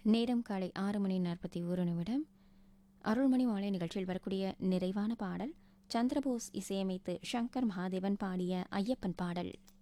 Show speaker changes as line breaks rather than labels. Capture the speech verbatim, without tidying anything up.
நேரம் காலை ஆறு மணி நாற்பத்தி ஒரு நிமிடம். அருள்மணி மாலை நிகழ்ச்சியில் வரக்கூடிய நிறைவான பாடல் சந்திரபோஸ் இசையமைத்து சங்கர் மகாதேவன் பாடிய ஐயப்பன் பாடல்.